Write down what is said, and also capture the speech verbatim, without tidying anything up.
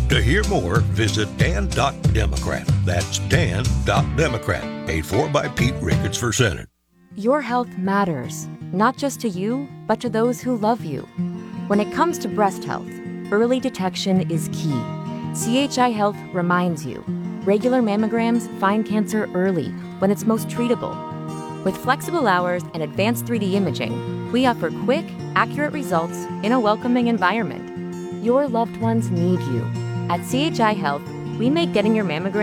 To hear more, visit dan dot democrat. That's dan dot democrat. Paid for by Pete Ricketts for Senate. Your health matters, not just to you, but to those who love you. When it comes to breast health, early detection is key. C H I Health reminds you, regular mammograms find cancer early when it's most treatable. With flexible hours and advanced three D imaging, we offer quick, accurate results in a welcoming environment. Your loved ones need you. At C H I Health, we make getting your mammogram